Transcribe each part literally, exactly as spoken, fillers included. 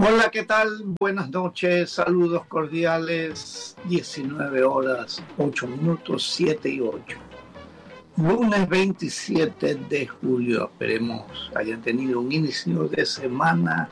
Hola, ¿qué tal? Buenas noches, saludos cordiales, diecinueve horas, ocho minutos, siete y ocho. Lunes veintisiete de julio, esperemos hayan tenido un inicio de semana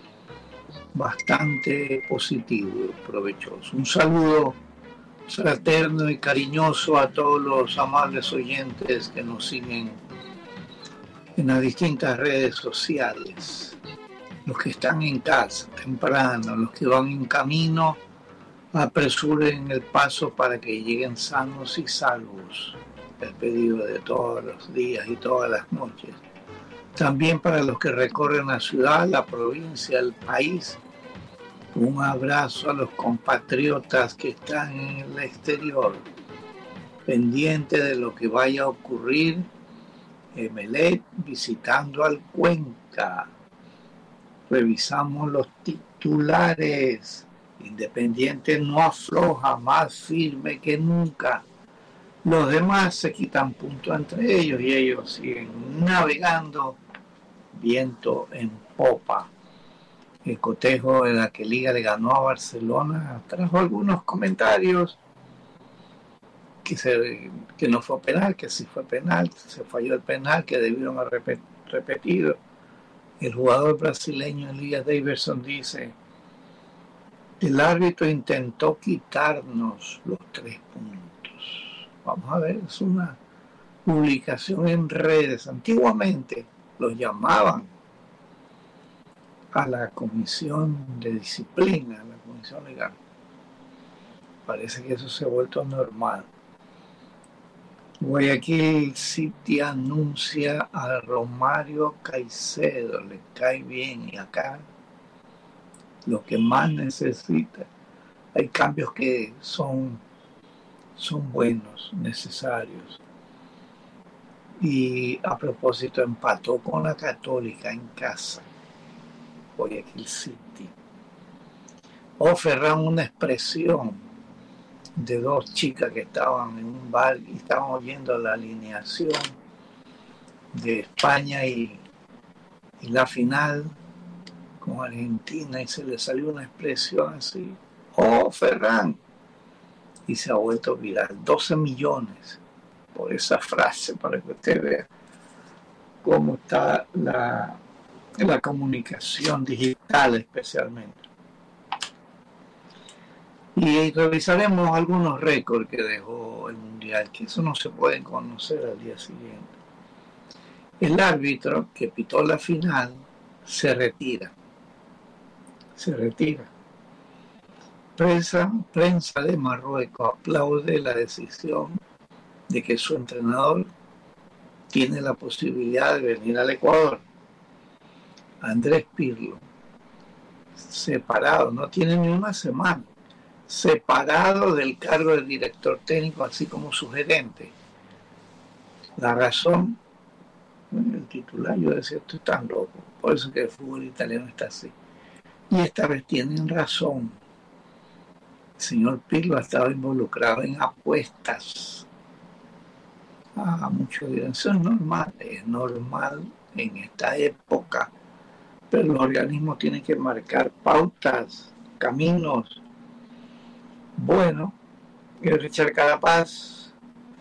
bastante positivo y provechoso. Un saludo fraterno y cariñoso a todos los amables oyentes que nos siguen en las distintas redes sociales. Los que están en casa temprano, los que van en camino, apresuren el paso para que lleguen sanos y salvos. El pedido de todos los días y todas las noches. También para los que recorren la ciudad, la provincia, el país. Un abrazo a los compatriotas que están en el exterior, pendiente de lo que vaya a ocurrir en Emelec, visitando al Cuenca. Revisamos los titulares. Independiente no afloja, más firme que nunca. Los demás se quitan punto entre ellos y ellos siguen navegando viento en popa. El cotejo de la que Liga le ganó a Barcelona trajo algunos comentarios que, se, que no fue penal, que sí fue penal, se falló el penal, que debieron haber repetido. El jugador brasileño Elias Davidson dice: el árbitro intentó quitarnos los tres puntos. Vamos a ver, es una publicación en redes. Antiguamente los llamaban a la comisión de disciplina, a la comisión legal. Parece que eso se ha vuelto normal. Guayaquil City anuncia a Romario Caicedo, le cae bien, y acá lo que más necesita, hay cambios que son, son buenos, necesarios. Y a propósito, empató con la Católica en casa, Guayaquil City. Ofrecieron una expresión de dos chicas que estaban en un bar y estaban viendo la alineación de España y, y la final con Argentina, y se le salió una expresión así: ¡oh, Ferran! Y se ha vuelto viral. doce millones por esa frase, para que usted vea cómo está la, la comunicación digital especialmente. Y revisaremos algunos récords que dejó el Mundial, que eso no se puede conocer al día siguiente. El árbitro que pitó la final se retira. Se retira. Prensa, prensa de Marruecos aplaude la decisión de que su entrenador tiene la posibilidad de venir al Ecuador. Andrés Pirlo, separado, no tiene ni una semana, separado del cargo de director técnico, así como su gerente. La razón, bueno, el titular, yo decía, esto es tan loco, por eso que el fútbol italiano está así. Y esta vez tienen razón. El señor Pirlo ha estado involucrado en apuestas. Ah, muchos dirán, eso es normal, es normal en esta época, pero los organismos tienen que marcar pautas, caminos. Bueno, y Richard Carapaz,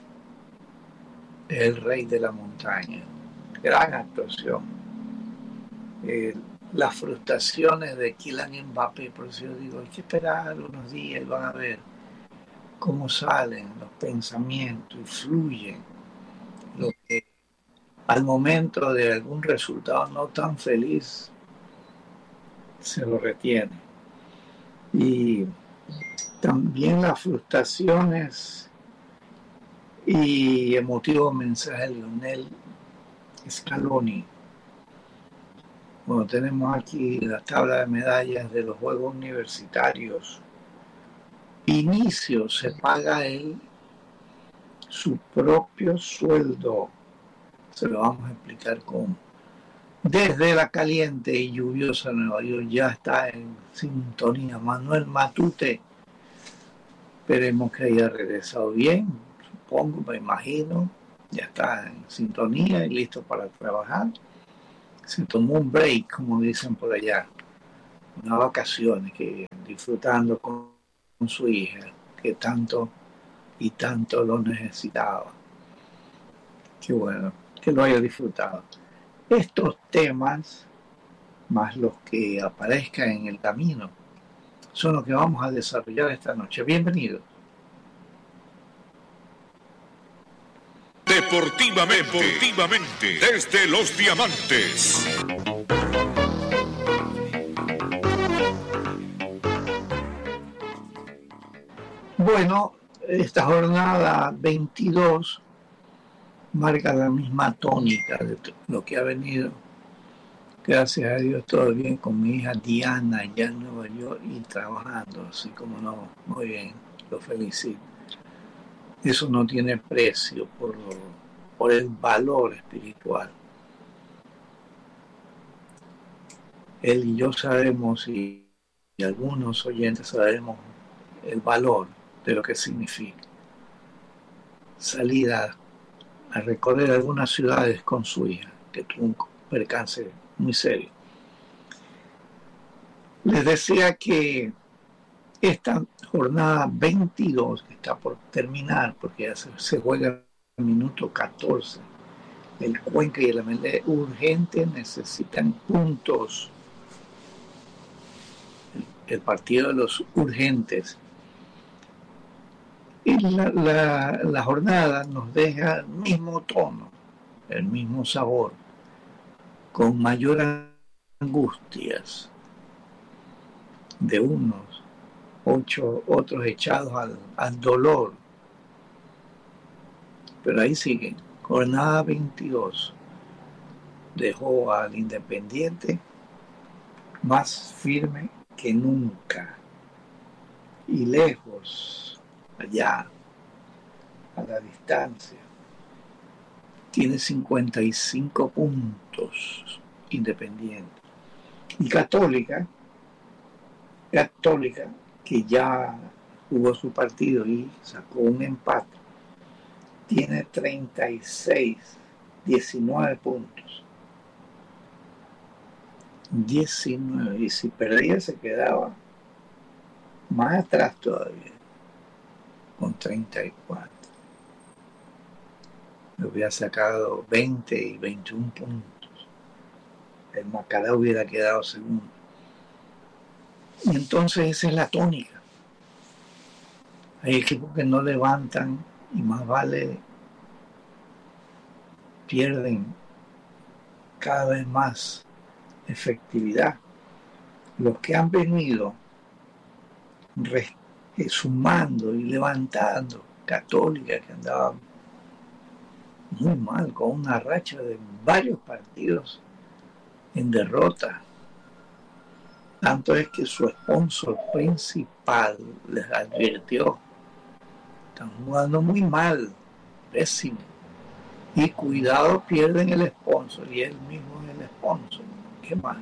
el rey de la montaña, gran actuación. Eh, las frustraciones de Kylian Mbappé, por eso yo digo, hay que esperar unos días y van a ver cómo salen los pensamientos y fluyen. Lo que al momento de algún resultado no tan feliz se lo retiene. Y también las frustraciones y emotivo mensaje de Lionel Scaloni. Bueno, tenemos aquí la tabla de medallas de los Juegos Universitarios. Inicio, se paga él su propio sueldo. Se lo vamos a explicar cómo. Desde la caliente y lluviosa Nueva York ya está en sintonía Manuel Matute. Esperemos que haya regresado bien, supongo, me imagino. Ya está en sintonía y listo para trabajar. Se tomó un break, como dicen por allá. unas vacaciones, que disfrutando con, con su hija, que tanto y tanto lo necesitaba. Qué bueno que lo haya disfrutado. Estos temas, más los que aparezcan en el camino, son los que vamos a desarrollar esta noche. Bienvenidos. Deportivamente, Deportivamente, desde Los Diamantes. Bueno, esta jornada veintidós marca la misma tónica de lo que ha venido. Gracias a Dios, todo bien con mi hija Diana allá en Nueva York y trabajando, así como no, muy bien, lo felicito. Eso no tiene precio por, por el valor espiritual. Él y yo sabemos, y, y algunos oyentes sabemos el valor de lo que significa salir a, a recorrer algunas ciudades con su hija, que tuvo un percance muy serio. Les decía que esta jornada veintidós, que está por terminar, porque ya se, se juega el minuto catorce, el Cuenca y el M L E urgente necesitan puntos. El, el partido de los urgentes. Y la, la, la jornada nos deja el mismo tono, el mismo sabor, con mayor angustias de unos, ocho otros echados al, al dolor. Pero ahí siguen. Jornada veintidós dejó al Independiente más firme que nunca y lejos, allá, a la distancia. Tiene cincuenta y cinco puntos Independiente. Y Católica, Católica, que ya jugó su partido y sacó un empate, tiene treinta y seis, diecinueve puntos. diecinueve, y si perdía se quedaba más atrás todavía, con treinta y cuatro. Le hubiera sacado veinte y veintiún puntos. El Macará hubiera quedado segundo. Y entonces esa es la tónica. Hay equipos que no levantan y más vale pierden cada vez más efectividad. Los que han venido res, eh, sumando y levantando, Católica, que andaba muy mal, con una racha de varios partidos en derrota. Tanto es que su sponsor principal les advirtió: están jugando muy mal, pésimo. Y cuidado, pierden el sponsor, y él mismo es el sponsor. ¿Qué más?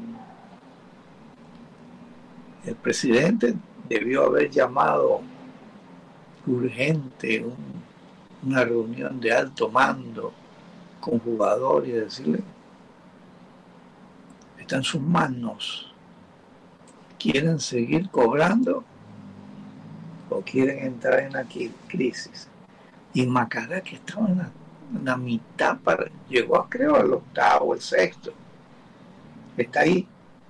El presidente debió haber llamado urgente un, una reunión de alto mando con jugadores y decirle: está en sus manos. ¿Quieren seguir cobrando o quieren entrar en la crisis? Y Macará, que estaba en la, en la mitad, para, llegó a, creo, al octavo, el sexto, está ahí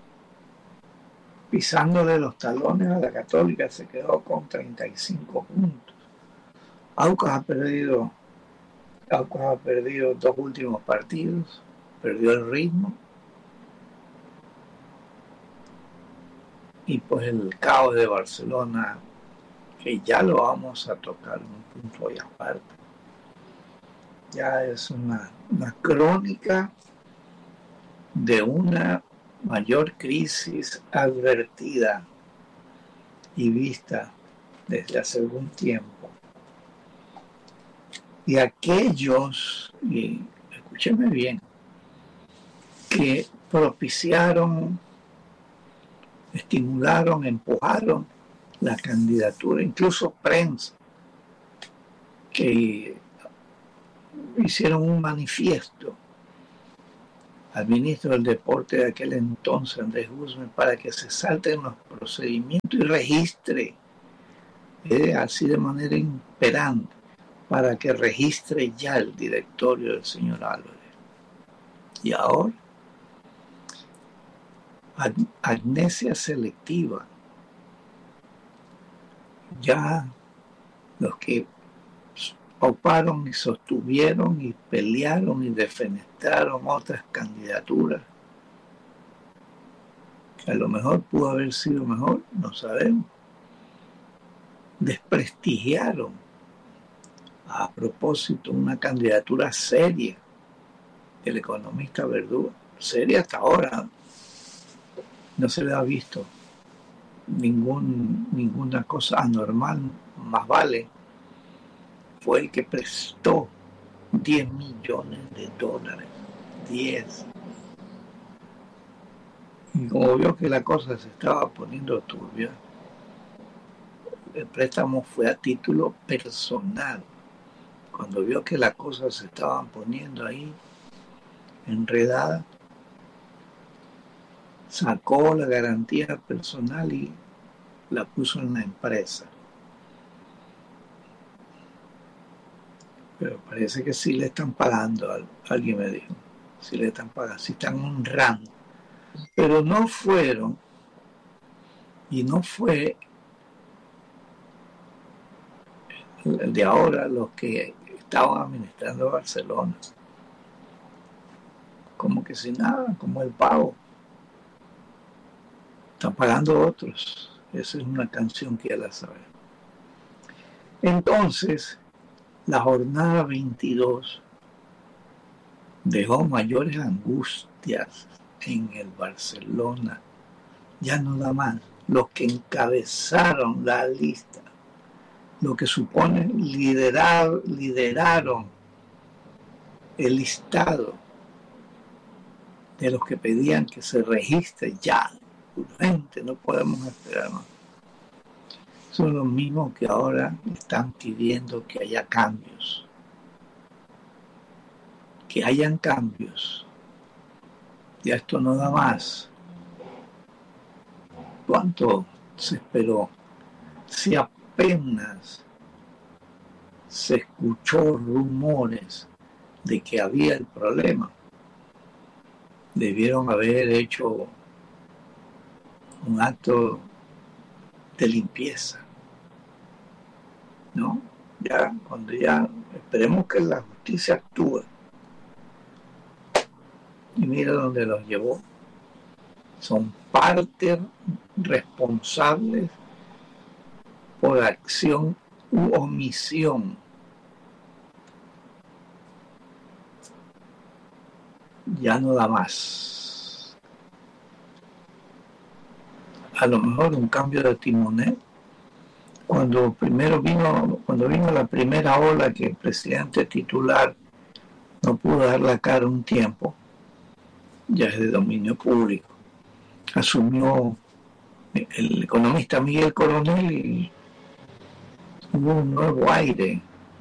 pisándole los talones a la Católica, se quedó con treinta y cinco puntos. Aucas ha perdido Aucas ha perdido dos últimos partidos, perdió el ritmo, y pues el caos de Barcelona, que ya lo vamos a tocar en un punto y aparte, ya es una, una crónica de una mayor crisis advertida y vista desde hace algún tiempo. Y aquellos, y escúcheme bien, que propiciaron, estimularon, empujaron la candidatura, incluso prensa, que hicieron un manifiesto al ministro del deporte de aquel entonces, Andrés Guzmán, para que se salten los procedimientos y registre, eh, así de manera imperante, para que registre ya el directorio del señor Álvarez. Y ahora, amnesia selectiva. Ya los que ocuparon y sostuvieron y pelearon y defenestraron otras candidaturas, que a lo mejor pudo haber sido mejor, no sabemos, desprestigiaron a propósito una candidatura seria del economista Verdugo, seria hasta ahora, no se le ha visto ningún, ninguna cosa anormal, más vale. Fue el que prestó diez millones de dólares, diez. Y como vio que la cosa se estaba poniendo turbia, el préstamo fue a título personal. Cuando vio que la cosa se estaba poniendo ahí enredada, sacó la garantía personal y la puso en la empresa. Pero parece que sí le están pagando, alguien me dijo, sí le están pagando, sí están honrando. Pero no fueron, y no fue el de ahora los que estaban administrando Barcelona. Como que sin nada, como el pago. Están pagando otros. Esa es una canción que ya la saben. Entonces, la jornada veintidós dejó mayores angustias en el Barcelona. Ya no da más. Los que encabezaron la lista, lo que supone liderar, lideraron el listado de los que pedían que se registre ya, urgente, no podemos esperar más. Son los mismos que ahora están pidiendo que haya cambios. Que hayan cambios. Ya esto no da más. ¿Cuánto se esperó? Si apenas se escuchó rumores de que había el problema, debieron haber hecho un acto de limpieza, ¿no? Ya, cuando ya, esperemos que la justicia actúe. Y mira dónde los llevó. Son parte responsables por acción u omisión. Ya no da más. A lo mejor un cambio de timonel. Cuando primero vino, cuando vino la primera ola que el presidente titular no pudo dar la cara un tiempo, ya es de dominio público. Asumió el economista Miguel Coronel y hubo un nuevo aire,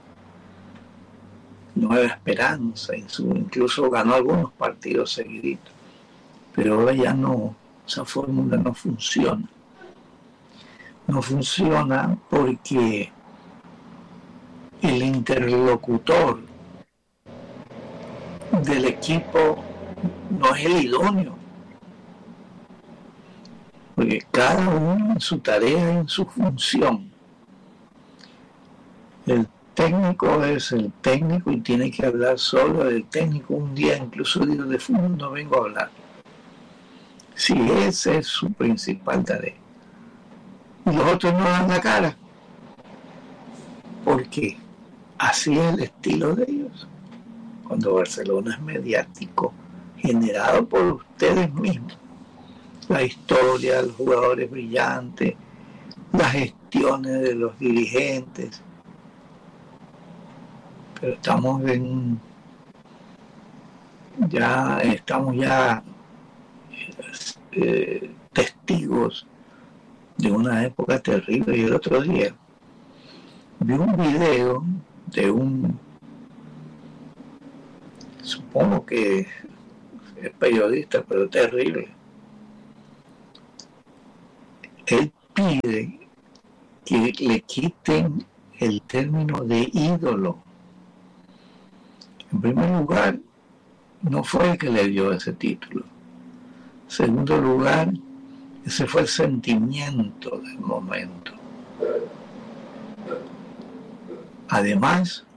nueva esperanza, incluso ganó algunos partidos seguiditos, pero ahora ya no, esa fórmula no funciona. No funciona porque el interlocutor del equipo no es el idóneo, porque cada uno en su tarea, en su función. El técnico es el técnico y tiene que hablar solo del técnico. Un día incluso digo, de fútbol no vengo a hablar. Si esa es su principal tarea. Y los otros no dan la cara. Porque así es el estilo de ellos. Cuando Barcelona es mediático, generado por ustedes mismos. La historia, los jugadores brillantes, las gestiones de los dirigentes. Pero estamos en ya estamos ya eh, testigos de una época terrible. Y el otro día vi un video de un, supongo que es periodista, pero terrible. Él pide que le quiten el término de ídolo. En primer lugar, no fue el que le dio ese título. En segundo lugar, ese fue el sentimiento del momento. Además,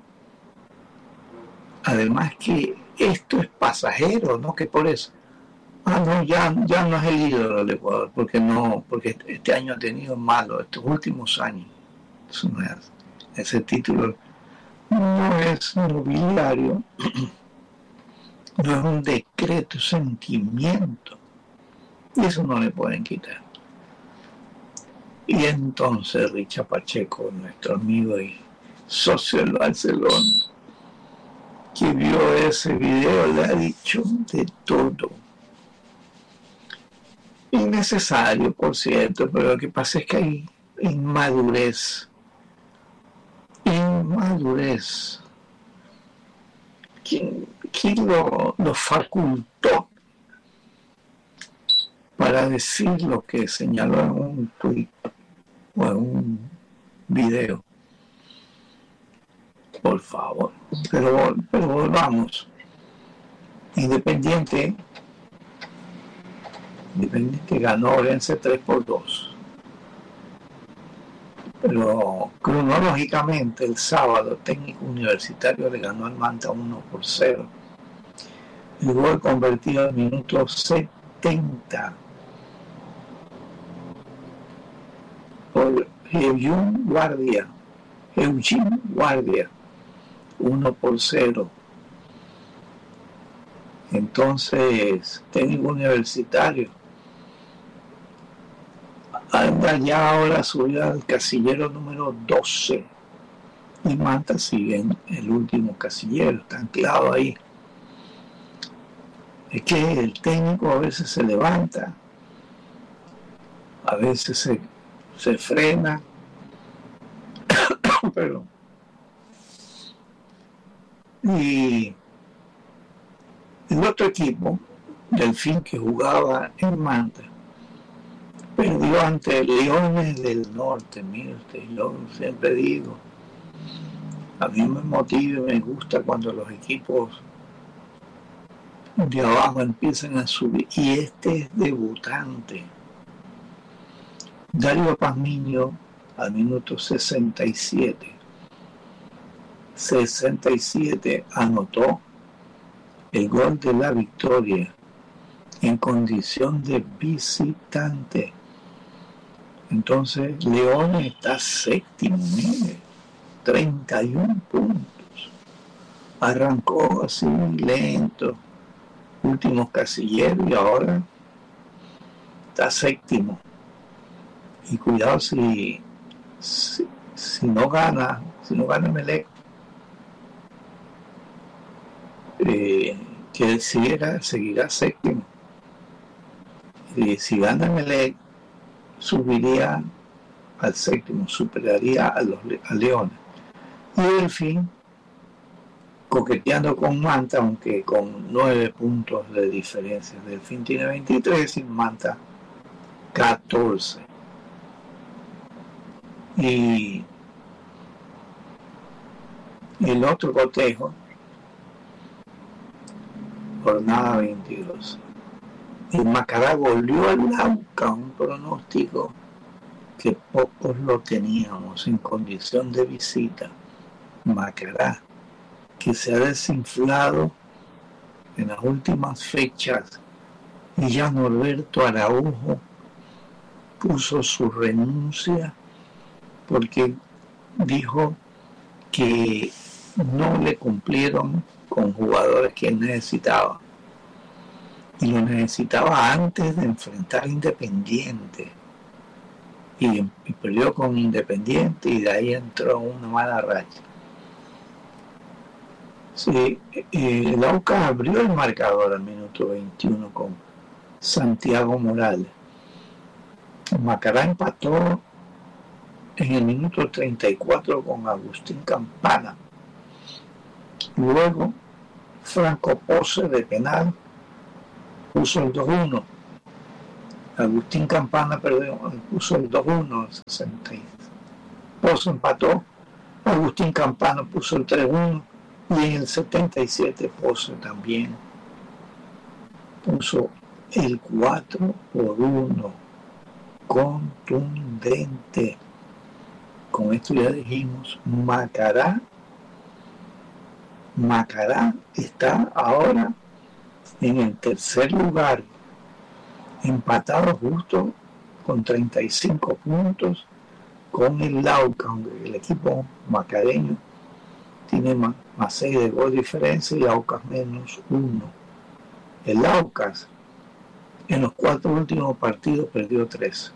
además que esto es pasajero, ¿no? Que por eso, ah, no, ya, ya no es el ídolo del Ecuador, porque no, porque este año ha tenido malo, estos últimos años. Eso no es, ese título no es nobiliario, no es un decreto, es sentimiento. Y eso no le pueden quitar. Y entonces Richard Pacheco, nuestro amigo y socio del Barcelona, que vio ese video, le ha dicho de todo. Innecesario, por cierto, pero lo que pasa es que hay inmadurez. Inmadurez. ¿Quién, quién lo, lo facultó para decir lo que señaló en un tweet o en un video? Por favor. Pero, pero volvamos. Independiente, Independiente ganó Orense tres por dos. Pero cronológicamente el sábado Técnico Universitario le ganó al Manta uno por cero. El gol convertido al minuto setenta por Eugene Guardia. Eugene Guardia. uno por cero. Entonces, Técnico Universitario anda ya ahora subido al casillero número doce y Manta sigue en el último casillero, está anclado ahí. Es que el técnico a veces se levanta, a veces se, se frena, pero y el otro equipo, Delfín, que jugaba en Manta, perdió ante Leones del Norte. Mire usted, yo siempre digo, a mí me motiva y me gusta cuando los equipos de abajo empiezan a subir, y este es debutante. Dario Pazmiño al minuto sesenta y siete. sesenta y siete anotó el gol de la victoria en condición de visitante. Entonces León está séptimo, mire, treinta y uno puntos. Arrancó así lento, últimos casilleros, y ahora está séptimo. Y cuidado si, si, si no gana, si no gana Emelec, eh, que él seguirá, seguirá séptimo. Y si gana Emelec, subiría al séptimo, superaría a los a Leones. Y Delfín, coqueteando con Manta, aunque con nueve puntos de diferencia. Delfín tiene veintitrés y Manta catorce. Y el otro cotejo, jornada veintidós. El Macará goleó al Lauca, un pronóstico que pocos lo teníamos en condición de visita. Macará, que se ha desinflado en las últimas fechas, y ya Norberto Araujo puso su renuncia porque dijo que no le cumplieron con jugadores que él necesitaba, y lo necesitaba antes de enfrentar a Independiente, y, y perdió con Independiente, y de ahí entró una mala racha. Sí, eh, el Aucas abrió el marcador al minuto veintiuno con Santiago Morales. Macará empató en el minuto treinta y cuatro con Agustín Campana. Luego, Franco Pose de penal puso el dos uno. Agustín Campana perdió, puso el dos uno, el sesenta. Pozo empató. Agustín Campana puso el tres uno. Y en el setenta y siete Pozo también puso el cuatro por uno. Contundente. Con esto ya dijimos, Macará. Macará está ahora en el tercer lugar, empatado justo con treinta y cinco puntos con el Laucas. El equipo macareño tiene más, más seis de gol diferencia y Laucas menos uno. El Laucas en los cuatro últimos partidos perdió tres.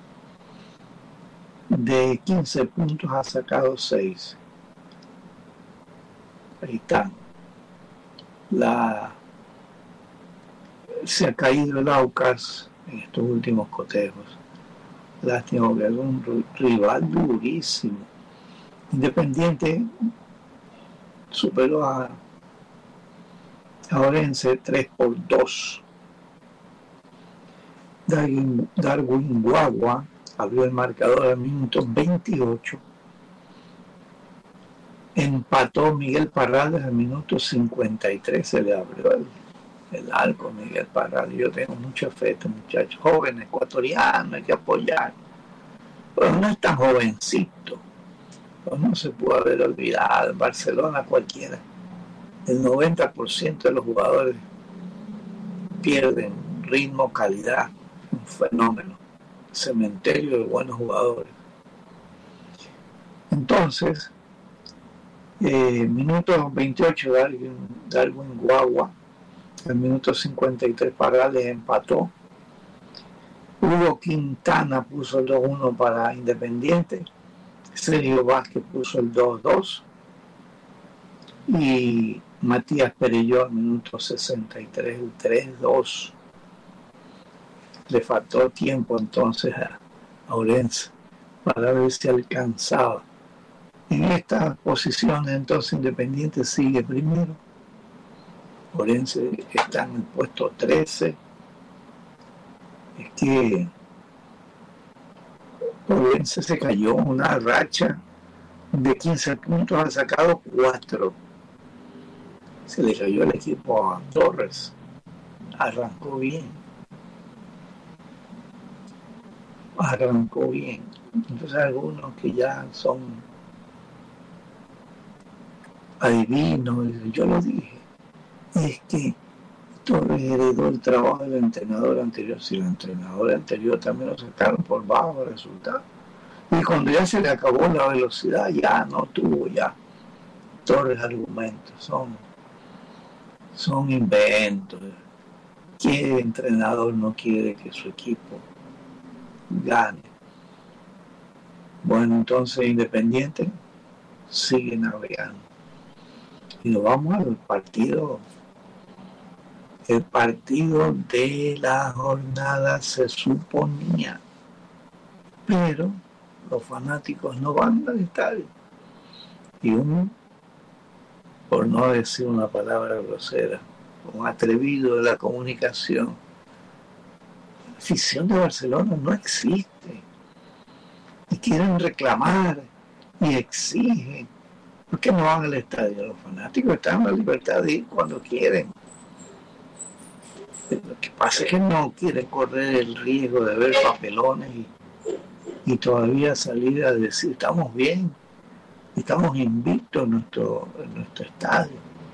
De quince puntos ha sacado seis. Ahí está. La, se ha caído el Aucas en estos últimos cotejos. Lástima que es un rival durísimo. Independiente superó a, a Orense tres por dos. Darwin, Darwin Guagua abrió el marcador al minuto veintiocho. Empató Miguel Parrales al minuto cincuenta y tres, se le abrió el, el arco Miguel Parrales. Yo tengo mucha fe, este muchacho joven, ecuatoriano, hay que apoyar. Pero no es tan jovencito, pues no se pudo haber olvidado. En Barcelona cualquiera, el noventa por ciento de los jugadores pierden ritmo, calidad, un fenómeno, cementerio de buenos jugadores. Entonces, Eh, minuto veintiocho, Darwin, Darwin Guagua. El minuto cincuenta y tres, Parrales empató. Hugo Quintana puso el dos uno para Independiente. Sergio Vázquez puso el dos dos. Y Matías Perelló al minuto sesenta y tres, el tres dos. Le faltó tiempo entonces a, a Orense para ver si alcanzaba. En esta posición entonces Independiente sigue primero. Orense está en el puesto trece. Es que Orense se cayó una racha de quince puntos, ha sacado cuatro. Se le cayó el equipo a Torres. Arrancó bien. Arrancó bien. Entonces algunos que ya son adivino, yo lo dije, es que Torres heredó el trabajo del entrenador anterior. Si el entrenador anterior también lo sacaron por bajo resultado, y cuando ya se le acabó la velocidad, ya no tuvo ya Torres argumentos, son son inventos. ¿Qué entrenador no quiere que su equipo gane? Bueno, entonces Independiente sigue navegando. Y nos vamos al partido. El partido de la jornada se suponía, pero los fanáticos no van al estadio. Y uno, por no decir una palabra grosera, un atrevido de la comunicación, la afición de Barcelona no existe. Y quieren reclamar y exigen. ¿Por qué no van al estadio? Los fanáticos están en la libertad de ir cuando quieren. Lo que pasa es que no quieren correr el riesgo de ver papelones y, y todavía salir a decir estamos bien, estamos invictos en nuestro, en nuestro estadio.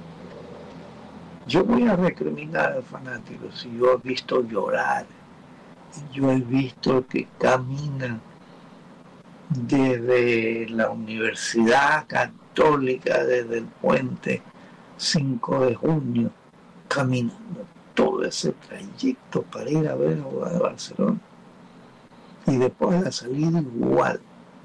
Yo voy a recriminar al fanático si yo he visto llorar, yo he visto que caminan desde la Universidad Católica, desde el puente cinco de junio, caminando todo ese trayecto para ir a ver a jugar de Barcelona, y después de la salida igual.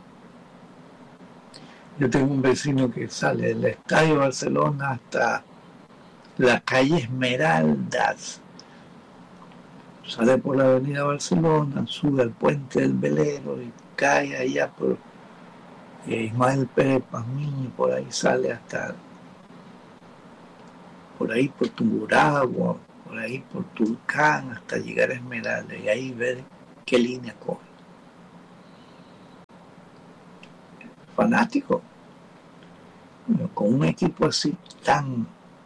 Yo tengo un vecino que sale del Estadio Barcelona hasta la calle Esmeraldas, sale por la avenida Barcelona, sube al puente del Velero y cae allá por eh, Ismael Pérez Pazmiño, por ahí sale hasta por ahí por Tungurahua, por ahí por Tulcán hasta llegar a Esmeralda y ahí ver qué línea coge. Fanático, con un equipo así tan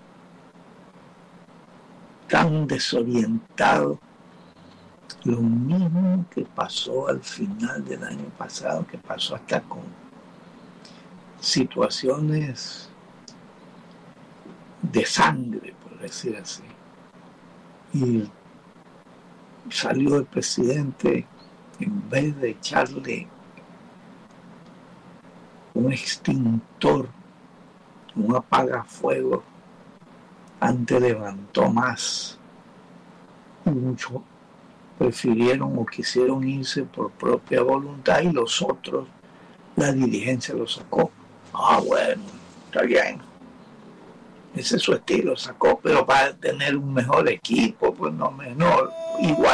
tan desorientado, lo mismo que pasó al final del año pasado, que pasó hasta con situaciones de sangre, por decir así. Y salió el presidente, en vez de echarle un extintor, un apagafuego, antes levantó más. Y muchos prefirieron o quisieron irse por propia voluntad y los otros, la dirigencia lo sacó. Ah, bueno, está bien. Ese es su estilo, sacó, pero para tener un mejor equipo, pues no menor, igual.